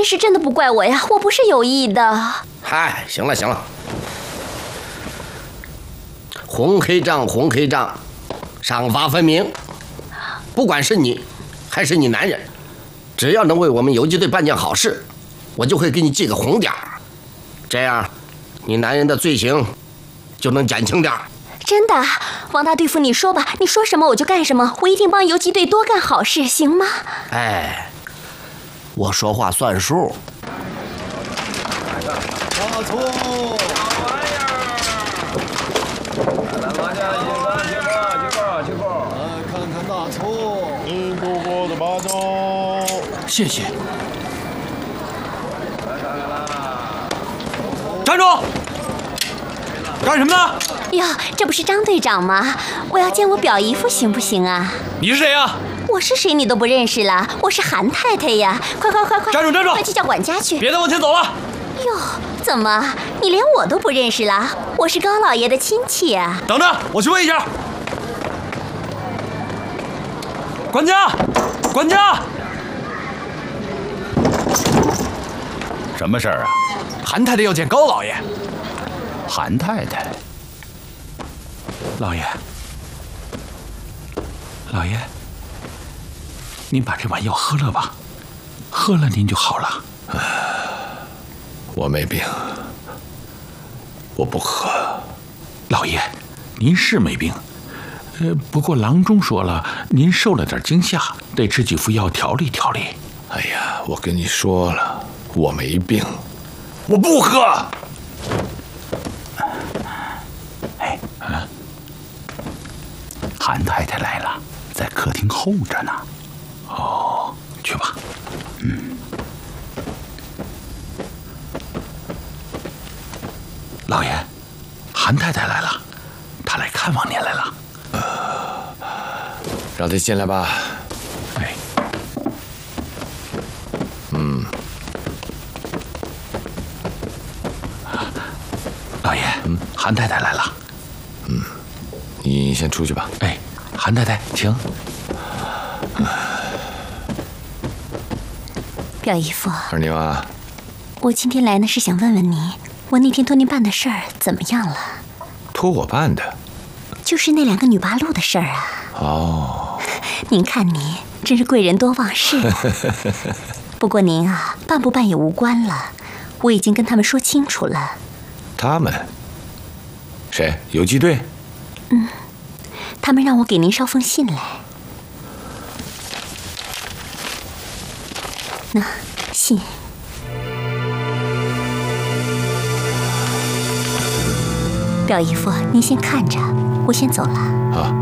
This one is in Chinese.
事真的不怪我呀，我不是有意的。 嗨，行了行了，红黑账，赏罚分明。不管是你还是你男人，只要能为我们游击队办件好事，我就会给你记个红点儿。这样，你男人的罪行就能减轻点儿。 真的，王大队副，你说吧，你说什么我就干什么，我一定帮游击队多干好事，行吗？ 哎，我说话算数。 大葱，好玩意儿！来，拿下几个！看看大葱， 印度锅的八刀， 谢谢。 站住！干什么呢？ 哟，这不是张队长吗？我要见我表姨夫，行不行啊？ 你是谁呀？ 我是谁你都不认识了？我是韩太太呀！快！ 站住！ 快去叫管家去！ 别再往前走了！ 哟，怎么你连我都不认识了？我是高老爷的亲戚啊！ 等着，我去问一下。管家！ 什么事儿啊？ 韩太太要见高老爷。 韩太太，老爷，您把这碗药喝了吧，喝了您就好了。 我没病，我不喝。 老爷，您是没病，不过郎中说了，您受了点惊吓，得吃几副药调理调理。 哎呀，我跟你说了，我没病，我不喝。 韩太太来了，在客厅候着呢。哦，去吧。老爷，韩太太来了，她来看望您来了。 让她进来吧。 哎，老爷，韩太太来了。 你先出去吧。 哎，韩太太，请。 表姨夫， 二妞啊， 我今天来呢是想问问你，我那天托您办的事儿怎么样了？ 托我办的。 就是那2个女八路的事儿啊。 哦， 您看你真是贵人多忘事啊。不过您啊，办不办也无关了，我已经跟他们说清楚了。 他们？谁？游击队？ 他们让我给您捎封信来。那信。表姨夫，您先看着，我先走了。 啊。